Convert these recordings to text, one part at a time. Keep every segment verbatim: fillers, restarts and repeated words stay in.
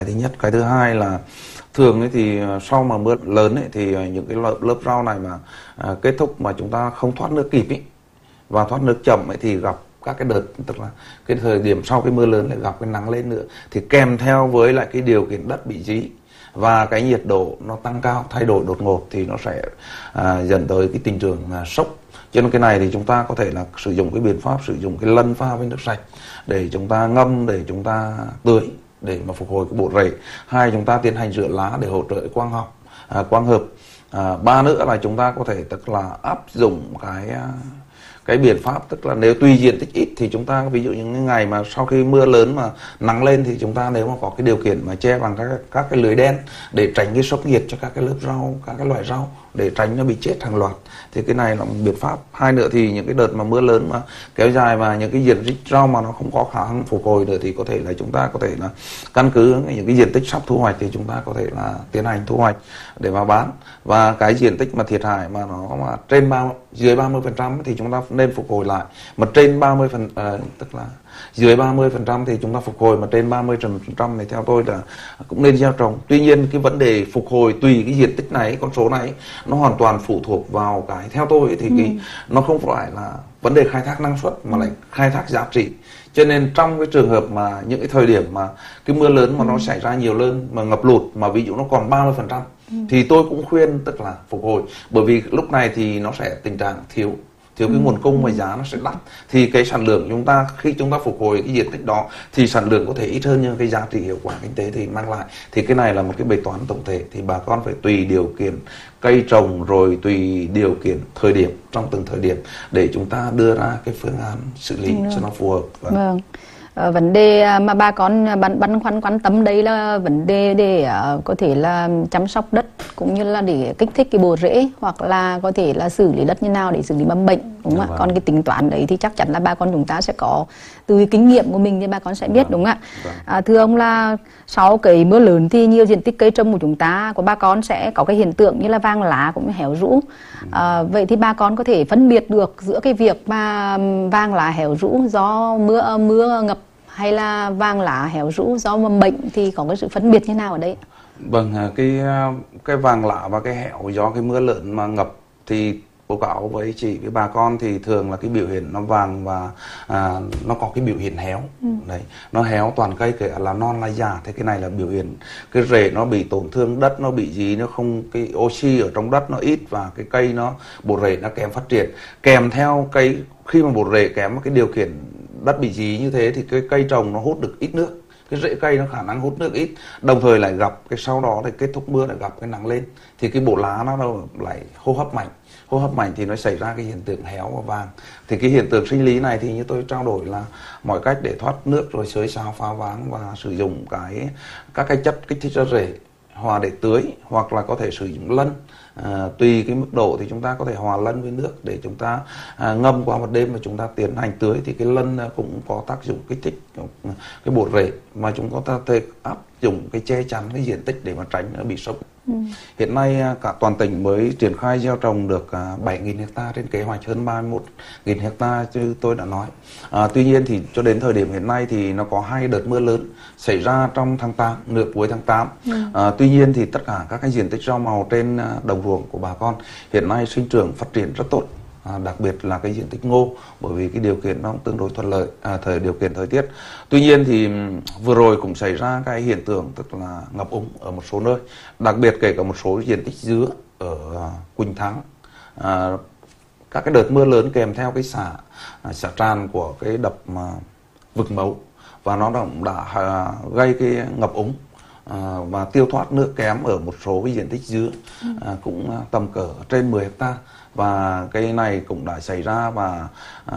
Thứ nhất, cái thứ hai là thường ấy thì sau mà mưa lớn ấy thì những cái lớp, lớp rau này mà à, kết thúc mà chúng ta không thoát nước kịp ấy và thoát nước chậm ấy thì gặp các cái đợt, tức là cái thời điểm sau cái mưa lớn lại gặp cái nắng lên nữa, thì kèm theo với lại cái điều kiện đất bị dí và cái nhiệt độ nó tăng cao, thay đổi đột ngột thì nó sẽ à, dẫn tới cái tình trạng à, sốc. Cho nên cái này thì chúng ta có thể là sử dụng cái biện pháp sử dụng cái lân pha với nước sạch để chúng ta ngâm, để chúng ta tưới để mà phục hồi cái bộ rễ. Hai, chúng ta tiến hành rửa lá để hỗ trợ quang học, à, quang hợp. À, ba nữa là chúng ta có thể tức là áp dụng cái cái biện pháp, tức là nếu tùy diện tích ít thì chúng ta ví dụ những ngày mà sau khi mưa lớn mà nắng lên thì chúng ta nếu mà có cái điều kiện mà che bằng các các cái lưới đen để tránh cái sốc nhiệt cho các cái lớp rau, các cái loại rau, để tránh nó bị chết hàng loạt, thì cái này là một biện pháp. Hai nữa thì những cái đợt mà mưa lớn mà kéo dài và những cái diện tích rau mà nó không có khả năng phục hồi nữa thì có thể là chúng ta có thể là căn cứ những cái diện tích sắp thu hoạch thì chúng ta có thể là tiến hành thu hoạch để mà bán. Và cái diện tích mà thiệt hại mà nó mà trên ba dưới ba mươi phần trăm thì chúng ta nên phục hồi lại, mà trên ba mươi phần à, tức là dưới ba mươi phần trăm thì chúng ta phục hồi, mà trên ba mươi phần trăm thì theo tôi là cũng nên gieo trồng. Tuy nhiên cái vấn đề phục hồi tùy cái diện tích này, con số này nó hoàn toàn phụ thuộc vào cái, theo tôi thì ừ. cái nó không phải là vấn đề khai thác năng suất mà lại khai thác giá trị. Cho nên trong cái trường hợp mà những cái thời điểm mà cái mưa lớn mà ừ. nó xảy ra nhiều hơn, mà ngập lụt mà ví dụ nó còn ba mươi phần trăm ừ. thì tôi cũng khuyên tức là phục hồi, bởi vì lúc này thì nó sẽ tình trạng thiếu thiếu cái nguồn cung và giá nó sẽ đắt, thì cái sản lượng chúng ta khi chúng ta phục hồi cái diện tích đó thì sản lượng có thể ít hơn, nhưng cái giá trị hiệu quả kinh tế thì mang lại. Thì cái này là một cái bài toán tổng thể, thì bà con phải tùy điều kiện cây trồng rồi tùy điều kiện thời điểm trong từng thời điểm để chúng ta đưa ra cái phương án xử lý cho nó phù hợp. Vâng. Vâng. Ờ, vấn đề mà bà con băn băn khoăn quan tâm đây là vấn đề để uh, có thể là chăm sóc đất cũng như là để kích thích cái bộ rễ, hoặc là có thể là xử lý đất như nào để xử lý mầm bệnh, đúng không ạ? Còn cái tính toán đấy thì chắc chắn là bà con chúng ta sẽ có từ cái kinh nghiệm của mình thì bà con sẽ biết, đúng không ạ? À, thưa ông là sau cái mưa lớn thì nhiều diện tích cây trồng của chúng ta, của bà con sẽ có cái hiện tượng như là vàng lá cũng như héo rũ. À, vậy thì bà con có thể phân biệt được giữa cái việc mà vàng lá héo rũ do mưa mưa ngập hay là vàng lá héo rũ do mầm bệnh, thì có cái sự phân biệt như nào ở đây? Vâng, cái cái vàng lá và cái héo do cái mưa lớn mà ngập thì báo cáo với chị với bà con thì thường là cái biểu hiện nó vàng và à, nó có cái biểu hiện héo. Ừ. Đấy, nó héo toàn cây, kể là non là già. Thế cái này là biểu hiện cái rễ nó bị tổn thương, đất nó bị gì, nó không, cái oxy ở trong đất nó ít và cái cây nó bộ rễ nó kém phát triển. Kèm theo cây, khi mà bộ rễ kém cái điều kiện đất bị dí như thế thì cái cây trồng nó hút được ít nước, cái rễ cây nó khả năng hút nước ít, đồng thời lại gặp cái sau đó thì kết thúc mưa lại gặp cái nắng lên thì cái bộ lá nó lại hô hấp mạnh, hô hấp mạnh thì nó xảy ra cái hiện tượng héo và vàng. Thì cái hiện tượng sinh lý này thì như tôi trao đổi là mọi cách để thoát nước rồi xới xào phá váng và sử dụng cái các cái chất kích thích cho rễ hòa để tưới, hoặc là có thể sử dụng lân. À, tùy cái mức độ thì chúng ta có thể hòa lân với nước để chúng ta à, ngâm qua một đêm và chúng ta tiến hành tưới, thì cái lân cũng có tác dụng kích thích cái bộ rễ, mà chúng ta có thể áp dụng cái che chắn cái diện tích để mà tránh nó bị sốc. Ừ. Hiện nay cả toàn tỉnh mới triển khai gieo trồng được bảy nghìn hecta trên kế hoạch hơn ba mươi mốt nghìn hecta như tôi đã nói. À, tuy nhiên thì cho đến thời điểm hiện nay thì nó có hai đợt mưa lớn xảy ra trong tháng tám, nửa cuối tháng tám. Ừ. À, tuy nhiên thì tất cả các cái diện tích rau màu trên đồng ruộng của bà con hiện nay sinh trưởng phát triển rất tốt. À, đặc biệt là cái diện tích ngô, bởi vì cái điều kiện nó tương đối thuận lợi, à, thời điều kiện thời tiết. Tuy nhiên thì vừa rồi cũng xảy ra cái hiện tượng tức là ngập úng ở một số nơi, đặc biệt kể cả một số diện tích dứa ở Quỳnh Thắng. À, các cái đợt mưa lớn kèm theo cái xả à, xả tràn của cái đập mà Vực Mấu, và nó đã, đã à, gây cái ngập úng à, và tiêu thoát nước kém ở một số cái diện tích dứa, à, cũng tầm cỡ trên mười hecta. Và cái này cũng đã xảy ra và à,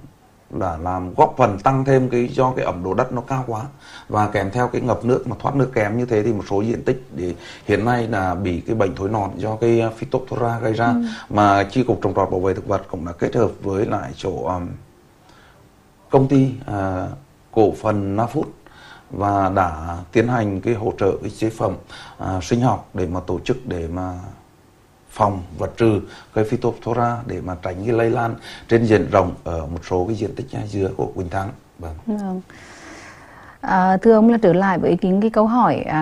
là làm góp phần tăng thêm cái do cái ẩm độ đất nó cao quá, và kèm theo cái ngập nước mà thoát nước kém như thế thì một số diện tích thì hiện nay là bị cái bệnh thối nòn do cái Phytophthora gây ra. Ừ. Mà chi cục trồng trọt bảo vệ thực vật cũng đã kết hợp với lại chỗ um, công ty uh, cổ phần Nafood và đã tiến hành cái hỗ trợ cái chế phẩm uh, sinh học để mà tổ chức để mà phòng và trừ cái Phytophthora để mà tránh cái lây lan trên diện rộng ở một số cái diện tích dứa của Quỳnh Thắng. Vâng. Vâng. À, thưa ông, là trở lại với cái, cái câu hỏi à,